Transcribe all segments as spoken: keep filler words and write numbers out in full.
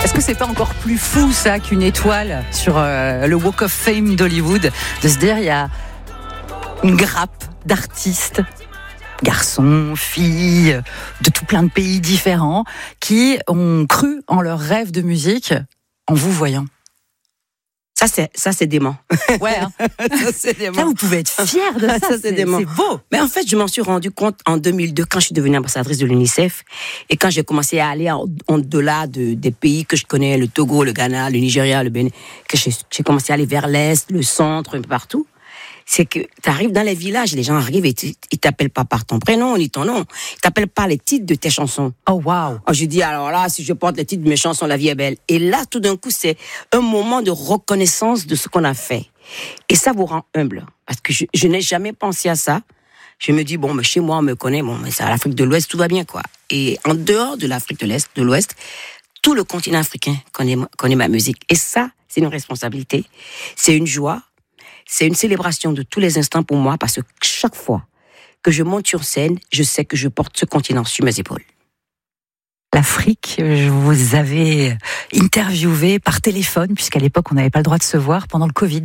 Est-ce que c'est pas encore plus fou ça qu'une étoile sur euh, le Walk of Fame d'Hollywood, de se dire il y a une grappe d'artistes, garçons, filles, de tout plein de pays différents, qui ont cru en leur rêve de musique en vous voyant. Ça, c'est, ça, c'est dément. Ouais, hein. ça, c'est dément. Ça, vous pouvez être fiers de ça. ça c'est, c'est, dément. c'est beau. Mais en fait, je m'en suis rendu compte en deux mille deux, quand je suis devenue ambassadrice de l'UNICEF, et quand j'ai commencé à aller en, en delà de, des pays que je connais, le Togo, le Ghana, le Nigeria, le Bénin, que j'ai, j'ai commencé à aller vers l'Est, le centre, un peu partout. C'est que tu arrives dans les villages, les gens arrivent et ils t'appellent pas par ton prénom ni ton nom. Ils t'appellent par les titres de tes chansons. Oh wow. Oh, je dis alors là, si je porte les titres de mes chansons, la vie est belle. Et là, tout d'un coup, c'est un moment de reconnaissance de ce qu'on a fait. Et ça vous rend humble. Parce que je, je n'ai jamais pensé à ça. Je me dis, bon, mais chez moi, on me connaît, bon, mais c'est à l'Afrique de l'Ouest, tout va bien, quoi. Et en dehors de l'Afrique de l'Est, de l'Ouest, tout le continent africain connaît, connaît ma musique. Et ça, c'est une responsabilité. C'est une joie. C'est une célébration de tous les instants pour moi parce que chaque fois que je monte sur scène, je sais que je porte ce continent sur mes épaules. L'Afrique, je vous avais interviewé par téléphone, puisqu'à l'époque, on n'avait pas le droit de se voir pendant le Covid,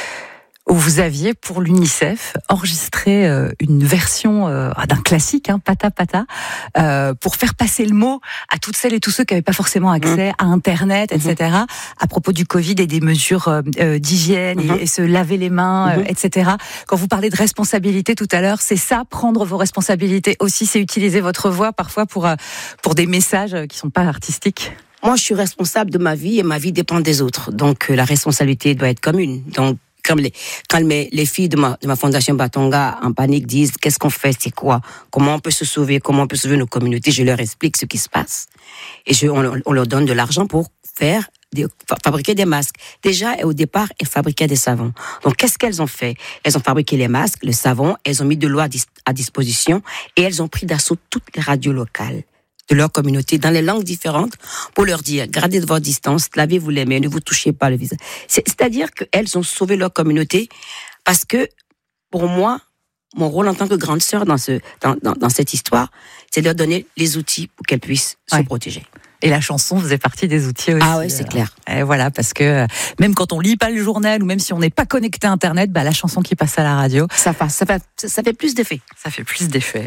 où vous aviez, pour l'UNICEF, enregistré euh, une version euh, d'un classique, hein, Pata Pata, euh, pour faire passer le mot à toutes celles et tous ceux qui n'avaient pas forcément accès mmh. à Internet, et cetera, mmh. à propos du Covid et des mesures euh, d'hygiène mmh. et, et se laver les mains, mmh. euh, et cetera. Quand vous parlez de responsabilité tout à l'heure, c'est ça, prendre vos responsabilités aussi, c'est utiliser votre voix parfois pour, euh, pour des messages qui ne sont pas artistiques. Moi, je suis responsable de ma vie et ma vie dépend des autres. Donc, euh, la responsabilité doit être commune. Donc, Comme les, quand mes, les filles de ma, de ma fondation Batonga en panique disent qu'est-ce qu'on fait, c'est quoi, comment on peut se sauver, comment on peut sauver nos communautés, je leur explique ce qui se passe et je, on, on leur donne de l'argent pour faire des, fabriquer des masques. Déjà, au départ, elles fabriquaient des savons. Donc, qu'est-ce qu'elles ont fait? Elles ont fabriqué les masques, le savon, elles ont mis de l'eau à, dis, à disposition et elles ont pris d'assaut toutes les radios locales de leur communauté, dans les langues différentes, pour leur dire, gardez de votre distance, lavez-vous les mains, ne vous touchez pas le visage. C'est, c'est-à-dire qu'elles ont sauvé leur communauté, parce que, pour moi, mon rôle en tant que grande sœur dans, ce, dans, dans, dans cette histoire, c'est de leur donner les outils pour qu'elles puissent ouais. se protéger. Et la chanson faisait partie des outils aussi. Ah ouais, c'est clair. Et voilà, parce que même quand on lit pas le journal, ou même si on n'est pas connecté à Internet, bah, la chanson qui passe à la radio, ça, passe, ça, fait, ça fait plus d'effet. Ça fait plus d'effet.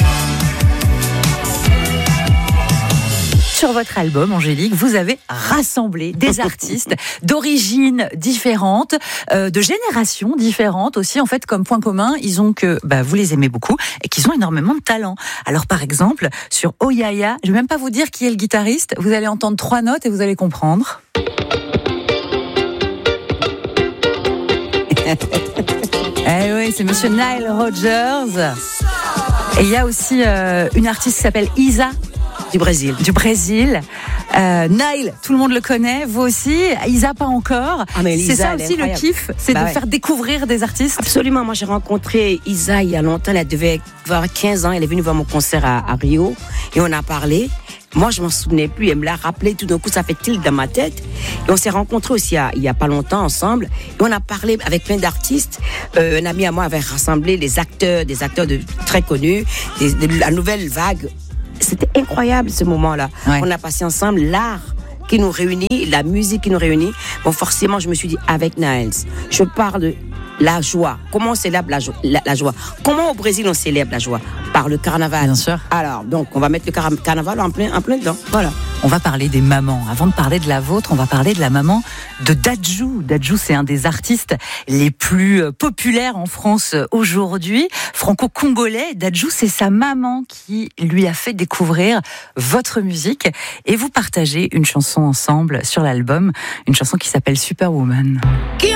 Sur votre album, Angélique, vous avez rassemblé des artistes d'origines différentes, euh, de générations différentes aussi. En fait, comme point commun, ils ont que bah, vous les aimez beaucoup et qu'ils ont énormément de talent. Alors, par exemple, sur Oh Ya Ya, je vais même pas vous dire qui est le guitariste. Vous allez entendre trois notes et vous allez comprendre. Eh oui, c'est Monsieur Nile Rodgers. Et il y a aussi euh, une artiste qui s'appelle Isa. Du Brésil. Du Brésil. Euh, Nile, tout le monde le connaît, vous aussi. Isa, pas encore. Ah, mais c'est Isa, ça aussi le kiff, c'est bah de ouais. faire découvrir des artistes. Absolument. Moi, j'ai rencontré Isa il y a longtemps. Elle devait avoir quinze ans. Elle est venue voir mon concert à, à Rio. Et on a parlé. Moi, je m'en souvenais plus. Elle me l'a rappelé. Tout d'un coup, ça fait tilt dans ma tête. Et on s'est rencontrés aussi il y a, il y a pas longtemps ensemble. Et on a parlé avec plein d'artistes. Euh, un ami à moi avait rassemblé les acteurs, des acteurs de, très connus, des, de la nouvelle vague. C'était incroyable ce moment-là. Ouais. On a passé ensemble l'art qui nous réunit, la musique qui nous réunit. Bon, forcément, je me suis dit, avec Niles, je parle de la joie. Comment on célèbre la, jo- la, la joie? Comment au Brésil on célèbre la joie? Par le carnaval. Bien sûr. Alors, donc, on va mettre le car- carnaval en plein, en plein dedans. Voilà. On va parler des mamans. Avant de parler de la vôtre, on va parler de la maman de Dadju. Dadju, c'est un des artistes les plus populaires en France aujourd'hui. Franco-congolais. Dadju, c'est sa maman qui lui a fait découvrir votre musique. Et vous partagez une chanson ensemble sur l'album. Une chanson qui s'appelle Superwoman. Qui